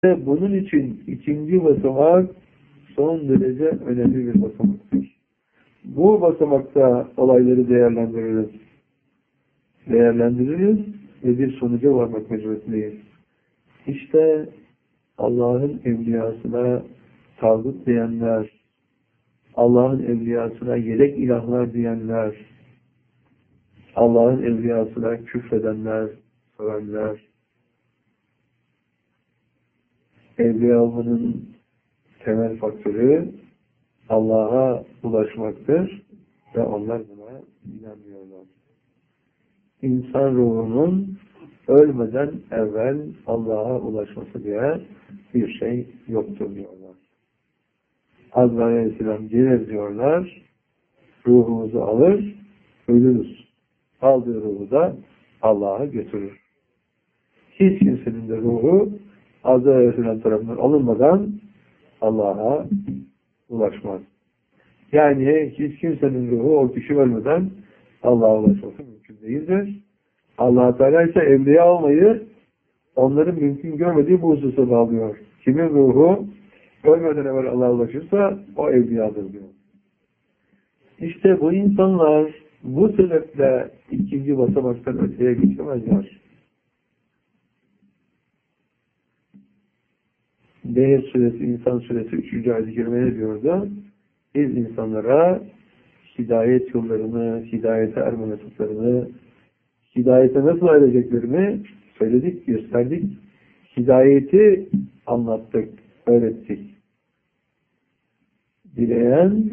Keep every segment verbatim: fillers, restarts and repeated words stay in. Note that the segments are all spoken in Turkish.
Ve bunun için ikinci basamak son derece önemli bir basamaktır. Bu basamakta olayları değerlendiririz. Değerlendiririz ve bir sonuca varmak mecburiyetindeyiz. İşte Allah'ın evliyasına tağut diyenler, Allah'ın evliyasına yedek ilahlar diyenler, Allah'ın evliyasına küfredenler, sövenler, evliya olmanın temel faktörü Allah'a ulaşmaktır ve onlar buna inanmıyorlar. İnsan ruhunun ölmeden evvel Allah'a ulaşması diye bir şey yoktur diyorlar. Azrail Aleyhisselam gelir diyorlar, ruhumuzu alır, ölürüz. Aldığı ruhu da Allah'a götürür. Hiç kimsenin de ruhu Azrail Aleyhisselam tarafından alınmadan Allah'a ulaşmaz. Yani hiç kimsenin ruhu o kişi ölmeden Allah'a ulaşması mümkün değildir. Allah Teala ise evliya olmayı onların mümkün görmediği bu hususa bağlıyor. Kimin ruhu ölmeden evvel Allah'a ulaşırsa o evliyadır diyor. İşte bu insanlar bu sebeple ikinci basamaktan öteye geçemezler. Nehir suresi, İnsan suresi üçüncü ayet-i kerime ne diyordu? Biz insanlara hidayet yollarını, hidayete erme mesutlarını, hidayete nasıl ereceklerini söyledik, gösterdik. Hidayeti anlattık, öğrettik. Dileyen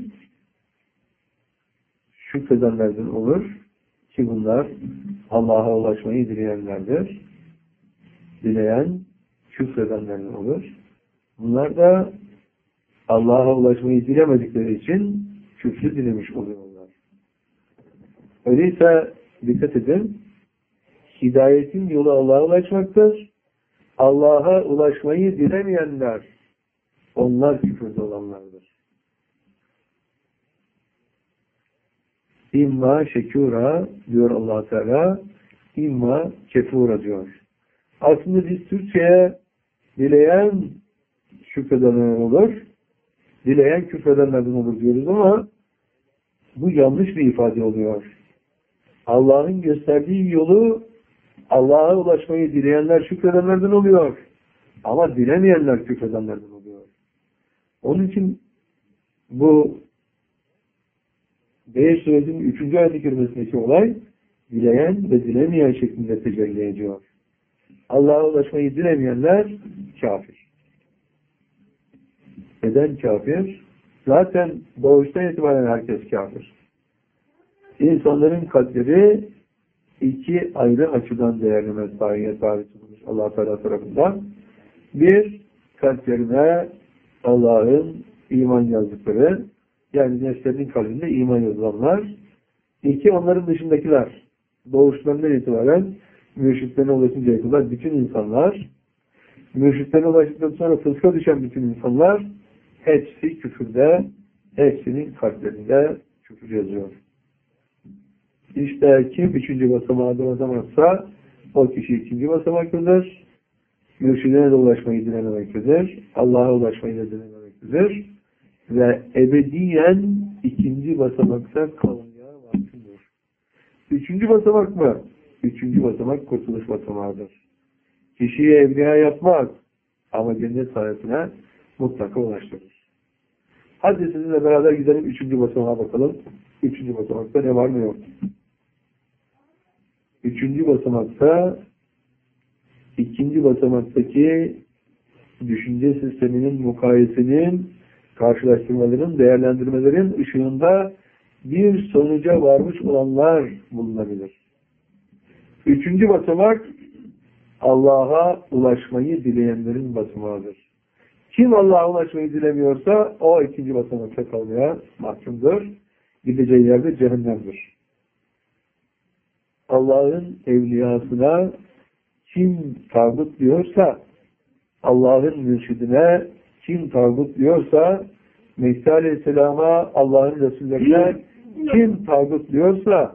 şükredenlerden olur ki bunlar Allah'a ulaşmayı dileyenlerdir. Dileyen küfredenlerden olur. Bunlar da Allah'a ulaşmayı dilemedikleri için küfrü dilemiş oluyorlar. Öyleyse dikkat edin, hidayetin yolu Allah'a ulaşmaktır. Allah'a ulaşmayı dilemeyenler, onlar küfürde olanlardır. İmma şekura diyor Allah Teala, imma kefura diyor. Aslında biz Türkçe'ye dileyen şükredenler olur, dileyen küfredenlerden olur diyoruz ama bu yanlış bir ifade oluyor. Allah'ın gösterdiği yolu Allah'a ulaşmayı dileyenler şükredenlerden oluyor. Ama dilemeyenler küfredenlerden oluyor. Onun için bu Beş suresinin üçüncü ayet-i kerimesindeki olay dileyen ve dilemeyen şeklinde tecelli ediyor. Allah'a ulaşmayı dilemeyenler kafir. Neden kafir? Zaten doğuştan itibaren herkes kafir. İnsanların kalpleri iki ayrı açıdan değerlemez tarihe tarih tutulmuş Allah Teala tarafından. Bir, kalplerine Allah'ın iman yazdıkları, yani nefslerinin kalbinde iman yazılanlar. İki, onların dışındakiler. Doğuşlarından itibaren mürşitlerine ulaşıncaya kadar bütün insanlar, mürşitlerine ulaştıktan sonra fıska düşen bütün insanlar, hepsi küfürde, hepsinin kalplerinde küfür yazıyor. İşte kim üçüncü basamağa ulaşamazsa o kişi ikinci basamaktadır. Mürşidine de ulaşmayı dilememektedir. Allah'a ulaşmayı da dilememektedir. Ve ebediyen ikinci basamakta kalmaya mahkumdur. Üçüncü basamak mı? Üçüncü basamak kurtuluş basamağıdır. Kişiyi evliya yapmaz ama cennet sahibine mutlaka ulaştırır. Hadi sizinle beraber gidelim üçüncü basamağa bakalım. Üçüncü basamakta ne var ne yok? Üçüncü basamakta ikinci basamaktaki düşünce sisteminin mukayesinin, karşılaştırmaların, değerlendirmelerin ışığında bir sonuca varmış olanlar bulunabilir. Üçüncü basamak Allah'a ulaşmayı dileyenlerin basamağıdır. Kim Allah'a ulaşmayı dilemiyorsa o ikinci basamakta kalmaya mahkumdur. Gideceği yerde cehennemdir. Allah'ın evliyasına kim tağut diyorsa, Allah'ın mürşidine kim tağut diyorsa, Mehdi Aleyhisselam'a, Allah'ın Resullerine kim tağut diyorsa,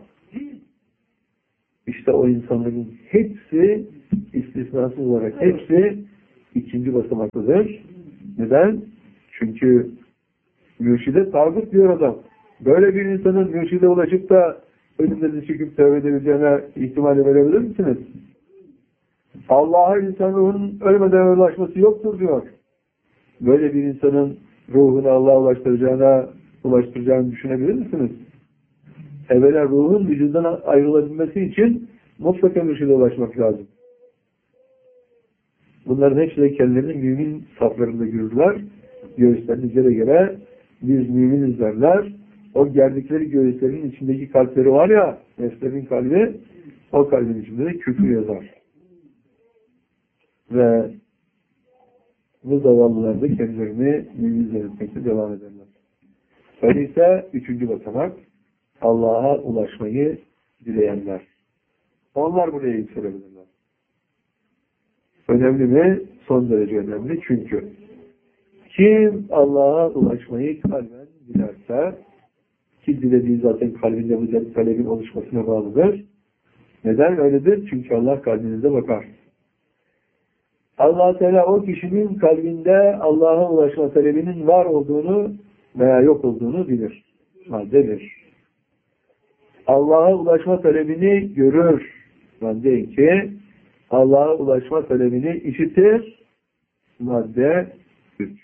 işte o insanların hepsi, istisnasız olarak hepsi ikinci basamaktadır. Neden? Çünkü mürşide tağut diyor adam. Böyle bir insanın mürşide ulaşıp da önünde çıkıp tövbe edebileceğine ihtimali verebilir misiniz? Allah'a insan ruhunun ölmeden ulaşması yoktur diyor. Böyle bir insanın ruhunu Allah'a ulaştıracağına, ulaştıracağını düşünebilir misiniz? Evvela ruhun vücuddan ayrılabilmesi için mutlaka mürşide ulaşmak lazım. Bunların hepsi de kendilerinin mümin saflarında görürler. Göğüslerini gere gere biz müminiz derler. O gerdikleri göğüslerin içindeki kalpleri var ya, nefslerin kalbi, o kalbin içinde de küfür yazar. Ve bu zavallılar da kendilerini mümin zannetmekte devam ederler. Öyleyse üçüncü basamak, Allah'a ulaşmayı dileyenler. Onlar buraya yükselebilirler. Önemli mi? Son derece önemli. Çünkü kim Allah'a ulaşmayı kalben dilerse, ki dilediği zaten kalbinde bu talebin oluşmasına bağlıdır. Neden öyledir? Çünkü Allah kalbinize bakar. Allah Teala o kişinin kalbinde Allah'a ulaşma talebinin var olduğunu veya yok olduğunu bilir. Maddedir. Allah'a ulaşma talebini görür. Madde iki. Allah'a ulaşma talebini işitir. Madde üç.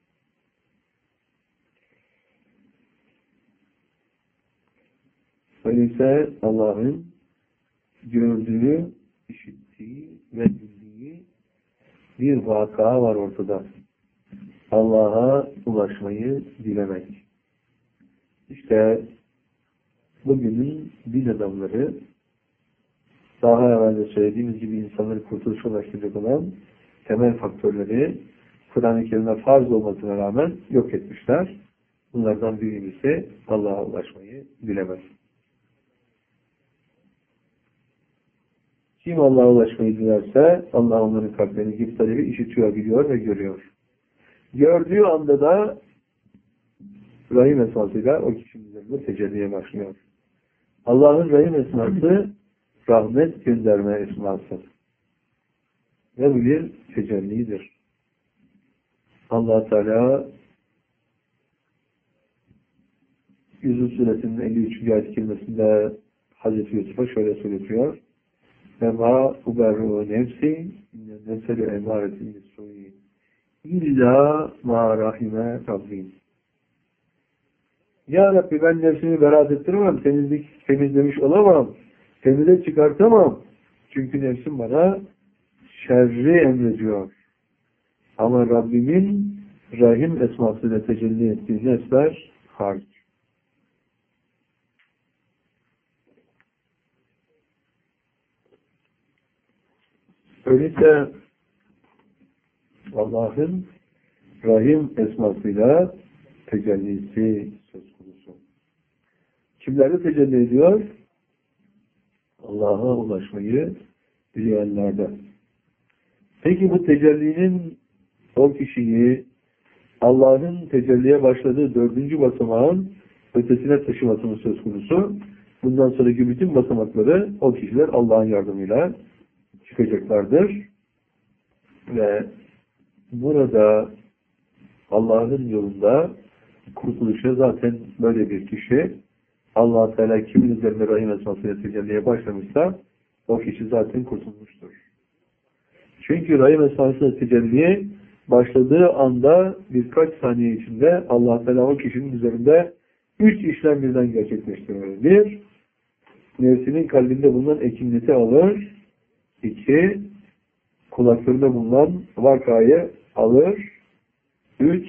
Öyleyse Allah'ın gördüğü, işittiği ve bildiği bir vaka var ortada. Allah'a ulaşmayı dilemek. İşte bugünün din adamları, daha evvel de söylediğimiz gibi insanları kurtuluşa ulaştıracak olan temel faktörleri Kur'an-ı Kerim'e farz olmasına rağmen yok etmişler. Bunlardan birincisi Allah'a ulaşmayı dilemek. Kim Allah'a ulaşmayı dilerse Allah onların kalplerini gibi talebi işitiyor, biliyor ve görüyor. Gördüğü anda da Rahim esmasıyla o kişinin üzerinde tecelliye başlıyor. Allah'ın Rahim esması rahmet gönderme esması. Ve bu bir tecellidir. Allah Teala Yusuf Suresinin elli üçüncü ayet kelimesinde Hazreti Yusuf'a şöyle söyletiyor. Fema uberru nefsi inne nefseli emaretin bisu'i illa ma rahime Rabbim. Ya Rabbi ben nefsimi beraat ettiremem, temizlik, temizlemiş olamam, temize çıkartamam. Çünkü nefsim bana şerri emrediyor. Ama Rabbimin Rahim esmasıyla tecelli ettiği nefsler hariç. Öyleyse Allah'ın Rahim esmasıyla tecellisi söz konusu. Kimlerde tecelli ediyor? Allah'a ulaşmayı dileyenlerde. Peki bu tecellinin o kişiyi Allah'ın tecelliye başladığı dördüncü basamağın ötesine taşıması mı söz konusu? Bundan sonraki bütün basamakları o kişiler Allah'ın yardımıyla çıkacaklardır. Ve burada Allah'ın yolunda kurtuluşa zaten böyle bir kişi Allah Teala kimin üzerinde Rahim esmasıyla tecelliye başlamışsa o kişi zaten kurtulmuştur. Çünkü Rahim esmasıyla tecelliye başladığı anda birkaç saniye içinde Allah Teala o kişinin üzerinde üç işlem birden gerçekleştirir. Bir, nefsinin kalbinde bulunan ekinleti alır. İki, kulaklarında bulunan vakayı alır. Üç,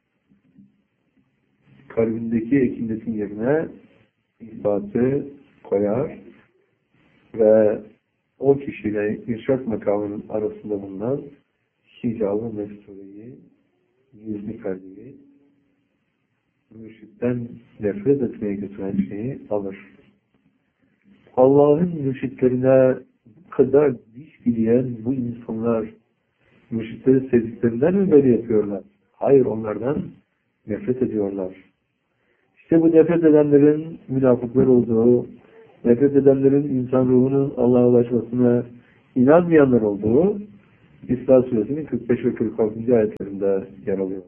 kalbindeki ekinletin yerine ispatı koyar ve o kişiyle irşad makamının arasında bulunan hicab-ı mestureyi, gizli kalbi, mürşitten nefret etmeye götüren şeyi alır. Allah'ın mürşitlerine kadar diş bileyen bu insanlar mürşitleri sevdiklerinden mi böyle yapıyorlar? Hayır, onlardan nefret ediyorlar. İşte bu nefret edenlerin münafıklar olduğu, nefret edenlerin insan ruhunun Allah'a ulaşmasına inanmayanlar olduğu İsra Suresinin kırk beş ve kırk altıncı ayetlerinde yer alıyor.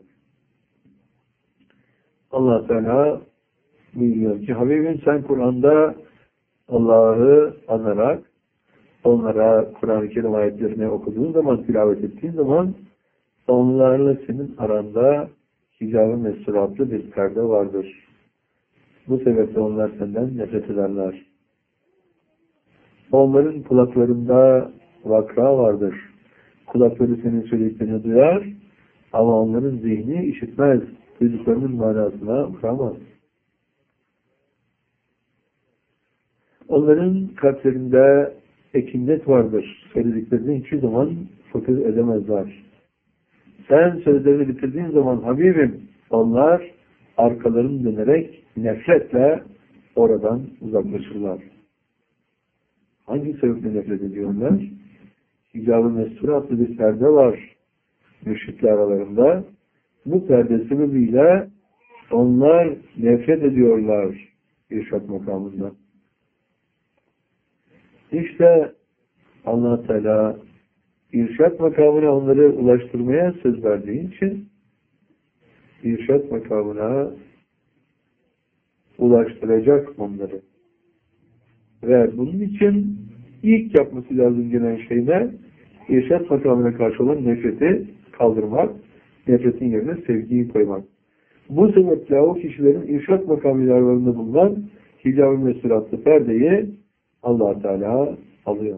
Allah Teala buyuruyor ki Habibim sen Kur'an'da Allah'ı anarak onlara Kur'an-ı Kerim ayetlerini okuduğun zaman, tilavet ettiğin zaman onlarla senin aranda hicab-ı mesuratlı bir perde vardır. Bu sebeple onlar senden nefret ederler. Onların kulaklarında vakra vardır. Kulakları senin söylediklerini duyar ama onların zihni işitmez. Duyduklarının manasına uğramaz. Onların kalplerinde ekinnet vardır. Söylediklerini hiçbir zaman fakir edemezler. Sen sözlerini bitirdiğin zaman Habibim onlar arkalarını dönerek nefretle oradan uzaklaşırlar. Hangi sebeple nefret ediyorlar? Hicab-ı Mesture adlı bir perde var müşrikler aralarında. Bu perde sebebiyle onlar nefret ediyorlar irşad makamında. İşte Allah Teala irşad makamına onları ulaştırmaya söz verdiği için irşad makamına ulaştıracak onları. Ve bunun için ilk yapması lazım gelen şey ne? İrşad makamına karşı olan nefreti kaldırmak, nefretin yerine sevgiyi koymak. Bu sebeple o kişilerin irşad makamlarında bulunan hicab-ı mesuratlı perdeyi Allah Teala alıyor.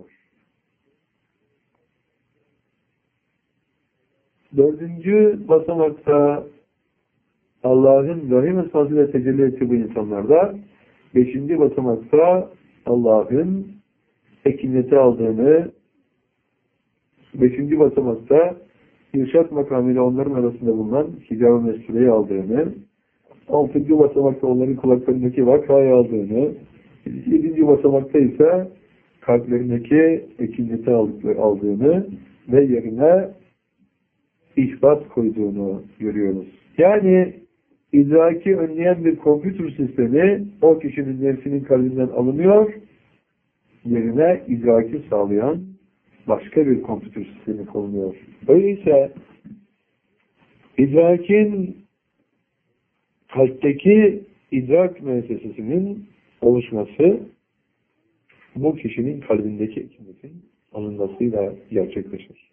Dördüncü basamakta Allah'ın rahim esmasıyla tecelli ettiği bu insanlarda, beşinci basamakta Allah'ın ekineti aldığını, beşinci basamakta irşad makamıyla onların arasında bulunan hicab-ı mesureyi aldığını, altıncı basamakta onların kulaklarındaki vakrayı aldığını, yedinci basamakta ise kalplerindeki ekineti aldığını ve yerine ihbat koyduğunu görüyoruz. Yani idraki önleyen bir kompütür sistemi o kişinin nefsinin kalbinden alınıyor, yerine idraki sağlayan başka bir kompütür sistemi konuluyor. Öyleyse idrakin kalpteki idrak müessesesinin oluşması bu kişinin kalbindeki ekinetin alınmasıyla gerçekleşir.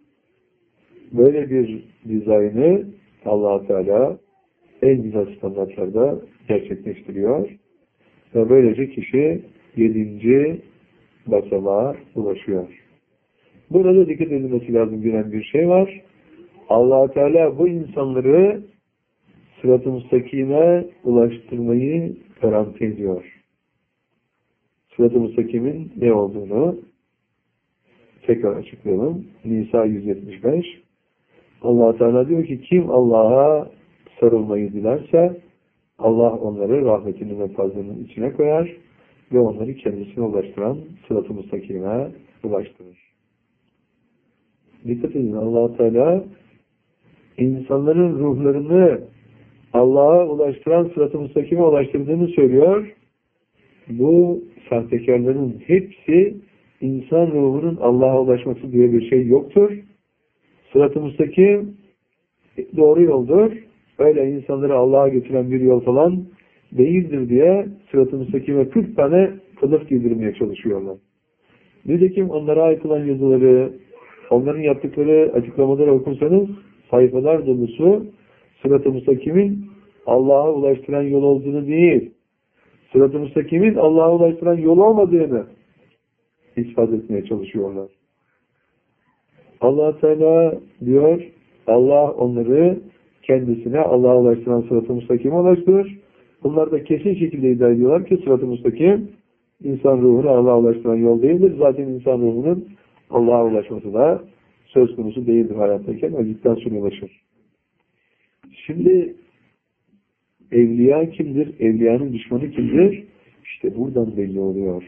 Böyle bir dizaynı Allah Teala en güzel standartlarda gerçekleştiriyor ve böylece kişi yedinci basamağa ulaşıyor. Burada dikkat edilmesi lazım bilen bir şey var. Allah Teala bu insanları sırat-ı müstakime ulaştırmayı garanti ediyor. Sırat-ı müstakimin ne olduğunu tekrar açıklayalım. Nisa yüz yetmiş beş. Allah Teala diyor ki kim Allah'a sarılmayı dilerse Allah onları rahmetinin ve fazlının içine koyar ve onları kendisine ulaştıran sırat-ı müstakime ulaştırır. Dikkat edin, Allah Teala insanların ruhlarını Allah'a ulaştıran sırat-ı müstakime ulaştırdığını söylüyor. Bu sahtekarların hepsi insan ruhunun Allah'a ulaşması diye bir şey yoktur. Sırat-ı müstakim doğru yoldur. Öyle insanları Allah'a götüren bir yol falan değildir diye sırat-ı müstakime kırk tane kılıf giydirmeye çalışıyorlar. Nitekim onlara ait olan yazıları, onların yaptıkları açıklamaları okursanız sayfalar dolusu sırat-ı müstakimin Allah'a ulaştıran yol olduğunu değil, sırat-ı müstakimin Allah'a ulaştıran yol olmadığını ispat etmeye çalışıyorlar. Allah Teala diyor, Allah onları kendisine Allah'a ulaştıran sırat-ı müstakime ulaştırır. Bunlar da kesin şekilde iddia ediyorlar ki sırat-ı müstakim insan ruhunu Allah'a ulaştıran yol değildir. Zaten insan ruhunun Allah'a ulaşması da söz konusu değildir hayattayken, öldükten sonra ulaşır. Şimdi evliya kimdir? Evliyanın düşmanı kimdir? İşte buradan belli oluyor.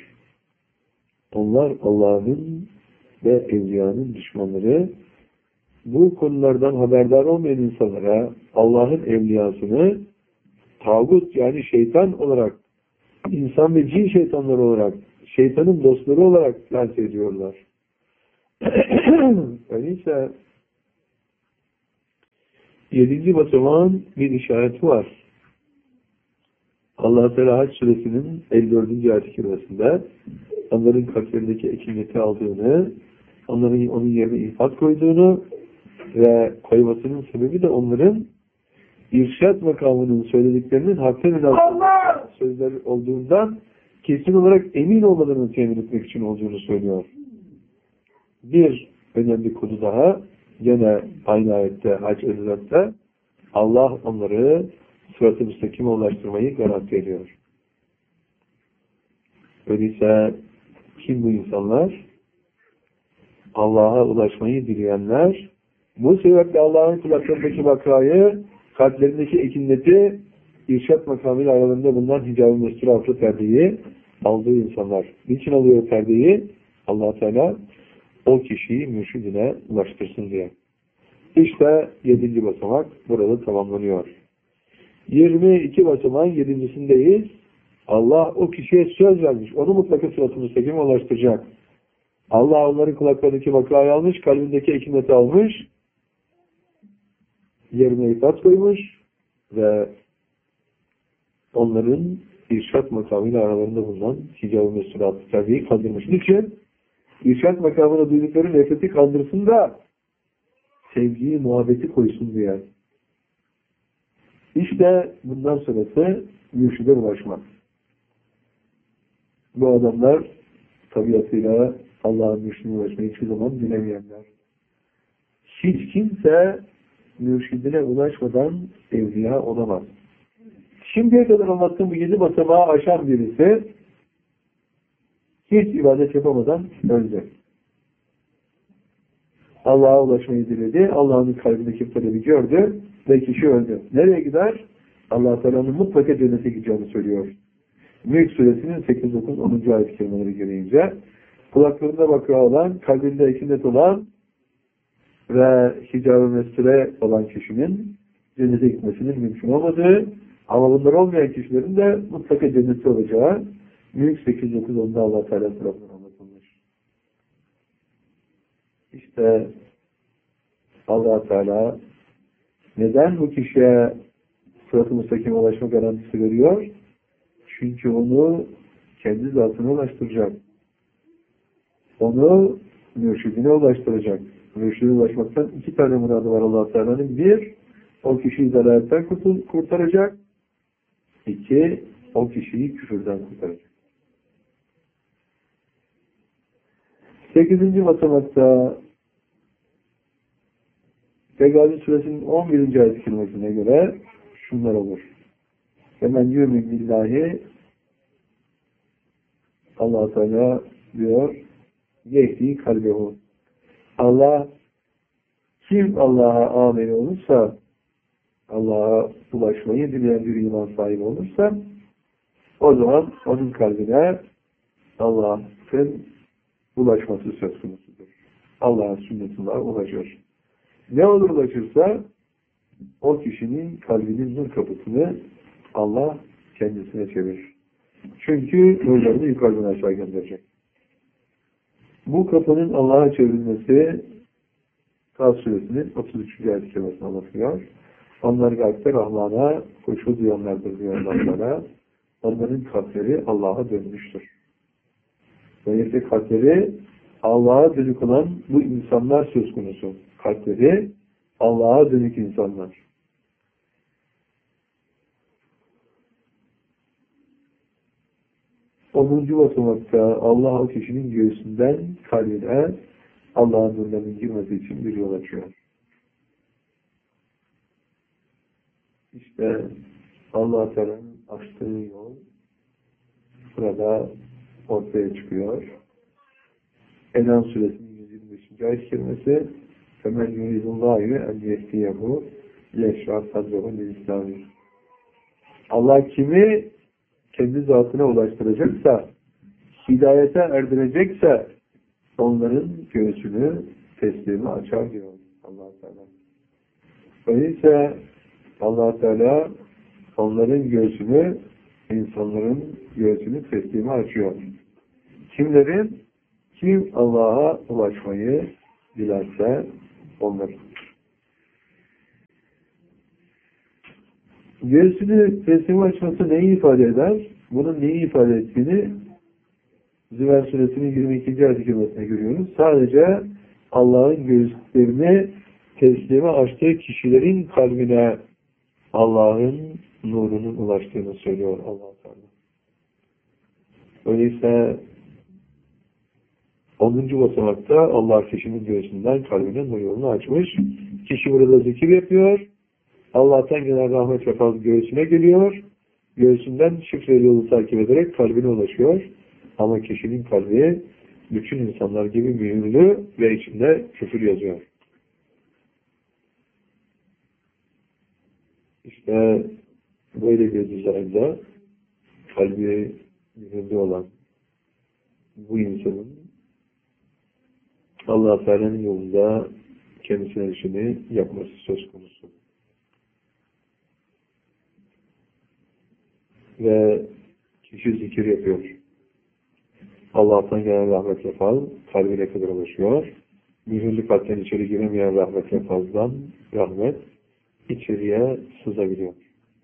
Onlar Allah'ın ve evliyanın düşmanları. Bu konulardan haberdar olmayan insanlara Allah'ın evliyasını tağut yani şeytan olarak, insan ve cin şeytanları olarak, şeytanın dostları olarak lanse ediyorlar. Öyleyse yedinci basamağın bir işareti var. Allah-u Teala Hac suresinin elli dördüncü ayet-i kerimesinde onların kalplerindeki ekinleti aldığını, onların onun yerine infak koyduğunu ve koymasının sebebi de onların irşad makamının söylediklerinin haktan önemli sözler olduğundan kesin olarak emin olmalarını temin etmek için olduğunu söylüyor. Bir önemli konu daha, gene aynı ayette, Hac elli dörtte Allah onları sırat-ı müstakime ulaştırmayı garanti ediyor. Öyleyse kim bu insanlar? Allah'a ulaşmayı dileyenler, bu sebeple Allah'ın kulaklarındaki vakayı, kalplerindeki ekinleti, irşad makamıyla aralarında bulunan hicab-ı mestur altı perdeyi aldığı insanlar. Niçin alıyor perdeyi? Allah Teala o kişiyi mürşidine ulaştırsın diye. İşte yedinci basamak burada tamamlanıyor. yirmi iki basamağın yedincisindeyiz. Allah o kişiye söz vermiş. Onu mutlaka sırat-ı müstakime ulaştıracak. Allah onların kulaklarındaki vakayı almış, kalbindeki ekinleti almış, yerine ifat koymuş ve onların irşad makamıyla aralarında bulunan hicab-ı mesulatı tabi'yi kandırmış. Niçin? İrşad makamına duydukları nefreti kandırsın da sevgiyi, muhabbeti koysun diye. İşte bundan sonrası mürşide ulaşmak. Bu adamlar tabiatıyla Allah'ın mürşidine ulaşmayı hiçbir zaman bilemeyenler. Hiç kimse mürşidine ulaşmadan evliya olamaz. Şimdiye kadar anlattığım bu yedi basamağı aşan birisi hiç ibadet yapamadan öldü. Allah'a ulaşmayı diledi. Allah'ın kalbindeki talebi gördü ve kişi öldü. Nereye gider? Allah Teala'nın mutlaka cennete gideceğini söylüyor. Mülk suresinin sekiz dokuz onuncu ayet-i kerimeleri gereğince kulaklarında vaka olan, kalbinde ekinlet olan ve hicab-ı mesture olan kişinin cennete gitmesinin mümkün olmadığı, ama bunlar olmayan kişilerin de mutlaka cennette olacağı Mülk sekiz dokuz onda Allah Teala tarafından anlatılmış. İşte Allah Teala neden bu kişiye sırat-ı müstakime ulaşma garantisi veriyor? Çünkü onu kendi zatına ulaştıracak. Onu mürşidine ulaştıracak. Mürşidine ulaşmaktan iki tane muradı var Allah Teala'nın. Bir, o kişiyi dalaletten kurtaracak. İki, o kişiyi küfürden kurtaracak. Sekizinci basamakta Tegâbün suresinin on birinci ayet-i kerimesine göre şunlar olur. Hemen yürümin billahi Allah Teala diyor yehdi kalbehu. Allah kim Allah'a ameli olursa, Allah'a ulaşmayı dileyen bir iman sahibi olursa, o zaman onun kalbine Allah'ın ulaşması söz konusudur. Allah'ın sünnetine ulaşır. Ne olur ulaşırsa o kişinin kalbinin nur kapısını Allah kendisine çevirir. Çünkü nurlarını yukarıdan aşağı gönderecek. Bu kapının Allah'a çevrilmesi Kaf suresinin otuz üçüncü ayet-i kerimesini anlatıyor. Onlar kalpte Rahman'a koşu duyanlardır diyor Allah'lara. Onların kalpleri Allah'a dönmüştür. Böylece kalpleri Allah'a dönük olan bu insanlar söz konusu. Kalpleri Allah'a dönük insanlar. onuncu basamakta Allah o kişinin göğsünden kalbine Allah'ın nurlarının girmesi için bir yol açıyor. İşte Allah Teala'nın açtığı yol burada ortaya çıkıyor. En'am suresinin yüz yirmi beşinci ayet-i kerimesi فَمَنْ يُرِيدُ اللّٰهِ اَنْ يَهْدِيَهُ يَشْرَى صَدْرَهُ لِلْإِسْلَامِ. Allah kimi kendi zatına ulaştıracaksa, hidayete erdirecekse onların göğsünü teslimi açar diyor Allah Teala. Öyleyse Allah Teala onların göğsünü, insanların göğsünü teslimi açıyor. Kimlerin? Kim Allah'a ulaşmayı dilerse onlar. Göğsünü teslim açması neyi ifade eder? Bunun neyi ifade ettiğini Zümer Suresinin yirmi ikinci ayet-i kerimesinde görüyoruz. Sadece Allah'ın göğüslerini teslime açtığı kişilerin kalbine Allah'ın nurunun ulaştığını söylüyor Allah Teala. Öyleyse onuncu basamakta Allah kişinin göğsünden kalbine nur yolunu açmış. Kişi burada zikir yapıyor. Allah'tan gelen rahmet ve fazl göğsüne geliyor. Göğsünden şifre yolu takip ederek kalbine ulaşıyor. Ama kişinin kalbi bütün insanlar gibi mühürlü ve içinde küfür yazıyor. İşte böyle bir düzende kalbi mühürlü olan bu insanın Allah Teala'nın yolunda kendisine işini yapması söz konusu. Ve kişi zikir yapıyor. Allah'tan gelen rahmet ve fazl kalbine kadar ulaşıyor. Mühürlü kalpten içeri giremeyen rahmet ve fazldan rahmet içeriye sızabiliyor.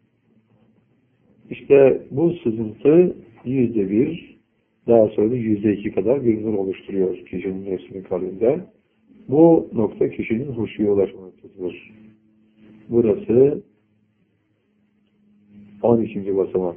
İşte bu sızıntı yüzde bir, daha sonra yüzde iki kadar bir nur oluşturuyor kişinin nefsinin kalbinde. Bu nokta kişinin huşuya ulaşmaktadır. Burası on ikinci basamak.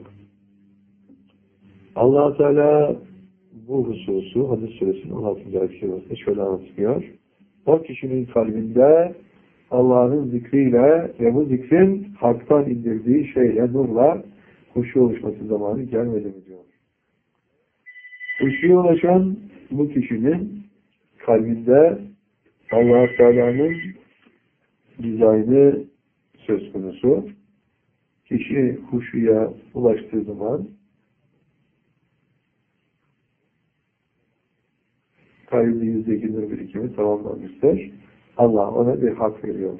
Allah Teala bu hususu Hadis Suresinin on altıncı ayet-i kerimesinde şöyle anlatıyor. O kişinin kalbinde Allah'ın zikriyle ve bu zikrin haktan indirdiği şeyle, nurla huşu oluşması zamanı gelmedi mi diyor. Huşuya ulaşan bu kişinin kalbinde Allah Teala'nın dizaynı söz konusu. Kişi huşuya ulaştığı zaman kalbinde yüzde iki nur birikimi tamamlanmıştır. Allah ona bir hak veriyor.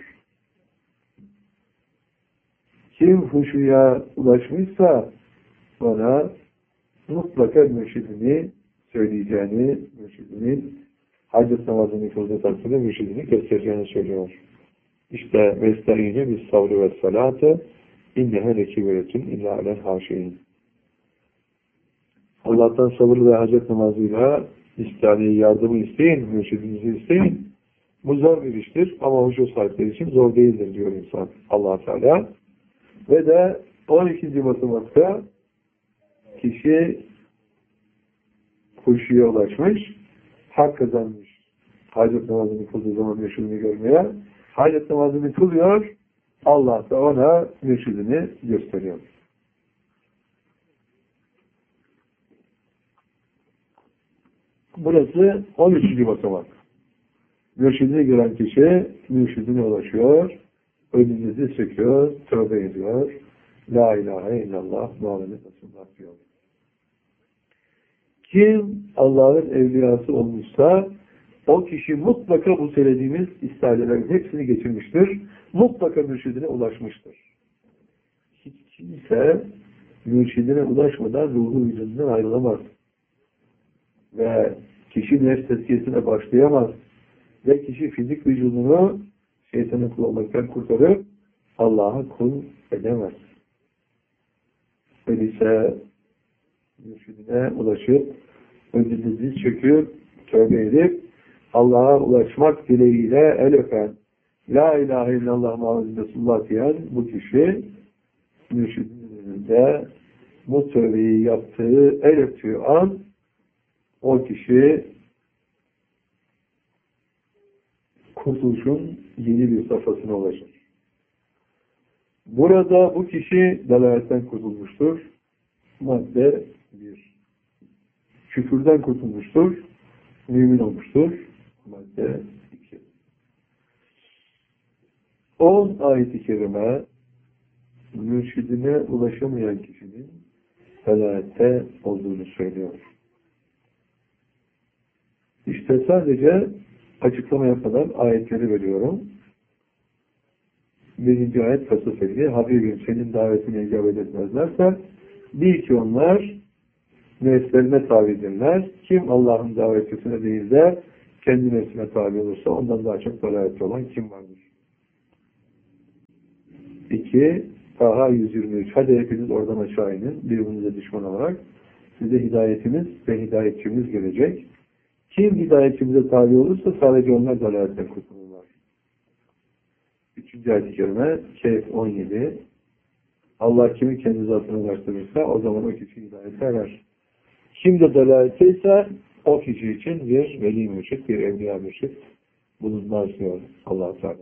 Kim huşuya ulaşmışsa ona mutlaka mürşidini söyleyeceğini, mürşidinin hacet namazını kıldığı takdirde mürşidini göstereceğini söylüyor. İşte vesta'ine bis sabrı ve salatı innehe lekiberetün illa alel haşeyin. Allah'tan sabır ve hacet namazıyla İstihariye yardımı isteyin, mürşidinizi isteyin. Bu zor bir iştir ama huşu sahipleri için zor değildir diyor insan Allah Teala. Ve de on ikinci basamakta kişi huşuya ulaşmış, hak kazanmış. Hacet namazını kıldığı zaman mürşidini görmeye. Hacet namazını kılıyor, Allah da ona mürşidini gösteriyor. Burası on üçüncü basamak. Mürşidini gören kişi mürşidine ulaşıyor, önünüzü söküyor, tövbe ediyor. La ilahe illallah Muhammed Resulullah diyor. Kim Allah'ın evliyası olmuşsa o kişi mutlaka bu söylediğimiz istihadelerin hepsini geçirmiştir. Mutlaka mürşidine ulaşmıştır. Hiç kimse mürşidine ulaşmadan ruhu vücudundan ayrılamaz. Ve kişi nefs tezkiyesine başlayamaz. Ve kişi fizik vücudunu şeytanın kul olmaktan kurtarıp Allah'a kul edemez. Öyleyse mürşidine ulaşıp önünde diz çöküp tövbe edip Allah'a ulaşmak dileğiyle el öpen La ilahe illallah Muhammed Resulullah diyen bu kişi mürşidinin önünde bu tövbeyi yaptığı el öptüğü an o kişi kurtuluşun yeni bir safhasına ulaşır. Burada bu kişi dalaletten kurtulmuştur. Madde bir. Küfürden kurtulmuştur. Mümin olmuştur. Madde iki. On ayet-i kerime mürşidine ulaşamayan kişinin dalalette olduğunu söylüyor. İşte sadece açıklama yapmadan ayetleri veriyorum. Birinci ayet Kasıf elli. Habibim senin davetine icabet etmezlerse bil ki onlar nefslerine tabidirler. Kim Allah'ın davetçisine değil de kendi nefsine tabi olursa ondan daha çok dalalette olan kim vardır? iki. Taha yüz yirmi üç. Hadi hepiniz oradan aşağı inin. Birbirinize düşman olarak. Size hidayetimiz ve hidayetçimiz gelecek. Kim hidayetçimize tabi olursa sadece onlar dalaletten kurtulurlar. Üçüncü ayet-i kerime Kehf on yedi. Allah kimi kendi zatına ulaştırırsa o zaman o kişi hidayete erer. Kim de dalaletteyse o kişi için bir veli mürşit, bir evliya mürşit bulunmaz diyor Allah-u Teala.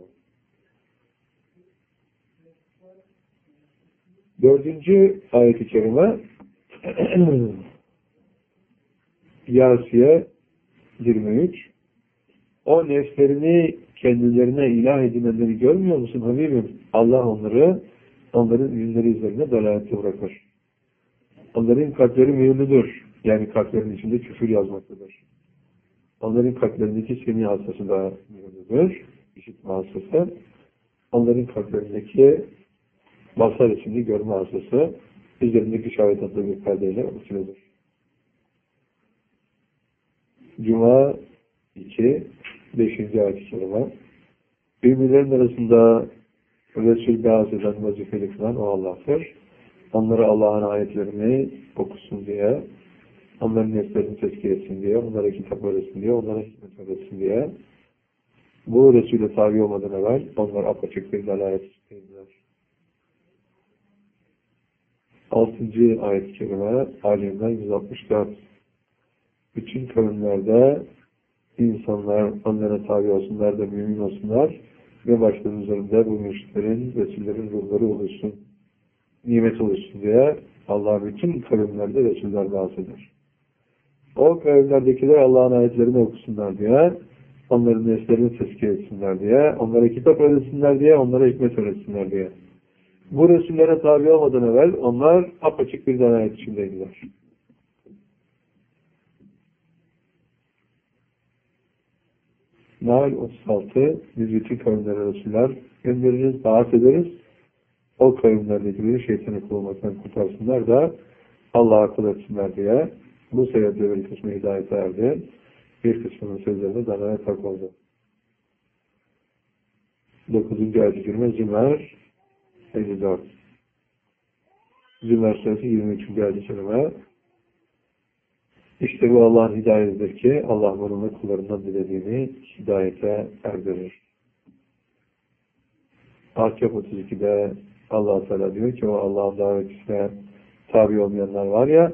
Dördüncü ayet-i kerime Yasiye yirmi üç. O nefslerini kendilerine ilah edinenleri görmüyor musun Habibim? Allah onları onların yüzleri üzerine dalalette bırakır. Onların kalpleri mühürlüdür. Yani kalplerin içinde küfür yazmaktadır. Onların kalplerindeki semi hastası da mühürlüdür. İşitme hastası. Onların kalplerindeki basar içinde görme hastası üzerindeki şahit adlı bir perdeyle örtülüdür. Cuma iki. beşinci ayet-i kerime. Müminlerin arasında Resul beaz eden, vazifeli kılan o Allah'tır. Onlara Allah'ın ayetlerini okusun diye, onların nefslerini tezkiye etsin diye, onlara kitap öğretsin diye, onlara hikmet öğretsin diye. Bu Resul'e tabi olmadan evvel onlar apaçık bir dalalet istediler. Altıncı ayet-i kerime Ali yüz altmış dört. Bütün kavimlerde insanlar onlara tabi olsunlar da mümin olsunlar ve başlarının üzerinde bu mürşitlerin, Resullerin ruhları oluşsun, nimet oluşsun diye Allah bütün kavimlerde Resuller bahseder. O kavimlerdekiler Allah'ın ayetlerini okusunlar diye, onların nefslerini tezkiye etsinler diye, onlara kitap öğretsinler diye, onlara hikmet öğretsinler diye. Bu Resullere tabi olmadan evvel onlar apaçık bir dalalet içindeydiler. Nahl otuz altı. Biz bütün kavimlere Resuller göndeririz, davet ederiz. O kavimlerdekileri şeytanı kullanmaktan kurtarsınlar da Allah'a akıl etsinler diye bu sebeple bir kısmı hidayete erdi. Bir kısmının sözlerine dalalet hak oldu. dokuzuncu ayet-i kerime Zümer elli dört. Zümer suresi yirmi üçüncü ayet-i kerime. İşte bu Allah'ın hidayetidir ki Allah bununla kullarından dilediğini hidayete erdirir. Ahkâf otuz iki'de Allah Teala diyor ki o Allah'ın davetine tabi olmayanlar var ya,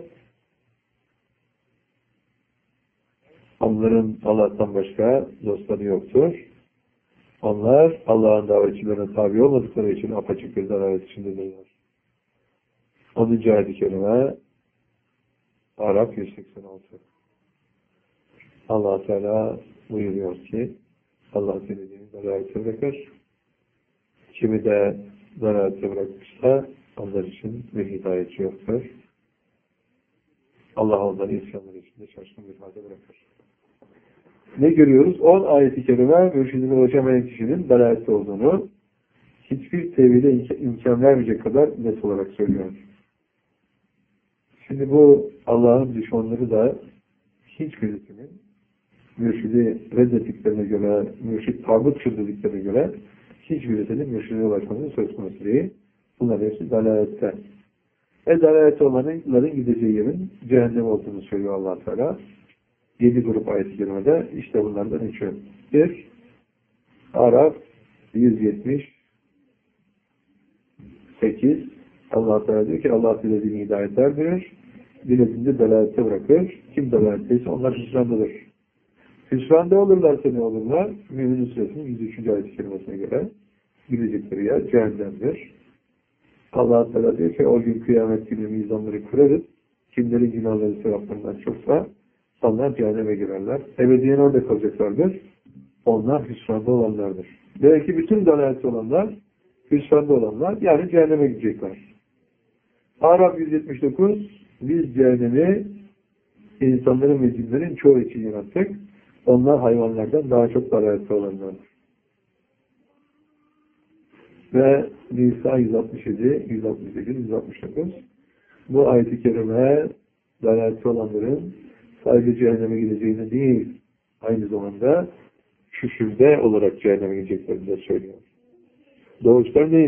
onların Allah'tan başka dostları yoktur. Onlar Allah'ın davetçilerine tabi olmadıkları için apaçık bir dalalet içindedirler. onuncu ayet-i kerime Araf yüz seksen altı. Allah Teala buyuruyor ki Allah dilediğini dalalete bırakır. Kimi de dalalete bırakmışsa onlar için bir hidayetçi yoktur. Allah onları isyanları içinde şaşkın bir halde bırakır. Ne görüyoruz? on ayet-i kerime mürşidine ulaşamayan kişinin dalalette olduğunu hiçbir tevhide imkan vermeyecek kadar net olarak söylüyor. Şimdi bu Allah'ın düşmanları da hiçbirisinin mürşidi reddettiklerine göre, mürşid tağutçu dediklerine göre hiçbirisinin mürşide ulaşmasının söz konusu değil. Bunlar hepsi dalalette. E dalalette olanların gideceği yerin cehennem olduğunu söylüyor Allah Teala. Yedi grup ayet-i kerimede işte bunlardan üçü. Bir, Araf yüz yetmiş sekiz. Allah Teala diyor ki Allah dilediğini hidayet erdirir, dilediğinde dalalette bırakır. Kim dalaletteyse onlar hüsrandadır. Hüsranda olurlarsa ne olurlar? Mü'minin suresinin yüz üçüncü ayet-i kerimesine göre gidecekleri yer cehennemdir. Allah Teala diyor ki o gün kıyamet günü mizanları kurarız. Kimlerin günahları sevaplarından çoksa onlar cehenneme girerler. Ebediyen orada kalacaklardır. Onlar hüsranda olanlardır. Demek ki bütün dalalette olanlar hüsranda olanlar yani cehenneme gidecekler. Araf yüz yetmiş dokuz biz cehennemi insanların ve cinlerin çoğu için yarattık. Onlar hayvanlardan daha çok dalalette olanlardır. Ve Nisa yüz altmış yedi, yüz altmış sekiz, yüz altmış dokuz bu ayet-i kerime dalaleti olanların sadece cehenneme gideceğini değil, aynı zamanda küfürde olarak cehenneme gideceklerini de söylüyor. Doğuştan değil.